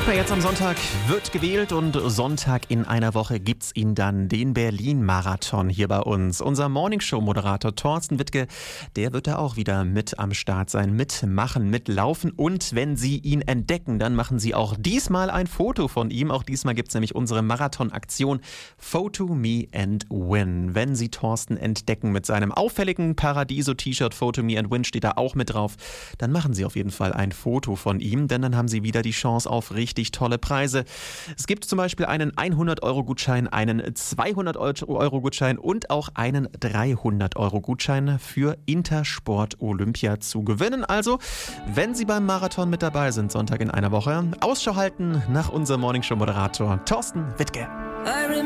Jetzt am Sonntag wird gewählt und Sonntag in einer Woche gibt's ihn dann, den Berlin-Marathon hier bei uns. Unser Morningshow-Moderator Thorsten Wittke, der wird da auch wieder mit am Start sein, mitmachen, mitlaufen. Und wenn Sie ihn entdecken, dann machen Sie auch diesmal ein Foto von ihm. Auch diesmal gibt's nämlich unsere Marathon-Aktion Photo Me and Win. Wenn Sie Thorsten entdecken mit seinem auffälligen Paradiso-T-Shirt, Photo Me and Win steht da auch mit drauf, dann machen Sie auf jeden Fall ein Foto von ihm, denn dann haben Sie wieder die Chance auf richtig tolle Preise. Es gibt zum Beispiel einen 100-Euro-Gutschein, einen 200-Euro-Gutschein und auch einen 300-Euro-Gutschein für Intersport Olympia zu gewinnen. Also, wenn Sie beim Marathon mit dabei sind, Sonntag in einer Woche, Ausschau halten nach unserem Morningshow-Moderator Thorsten Wittke.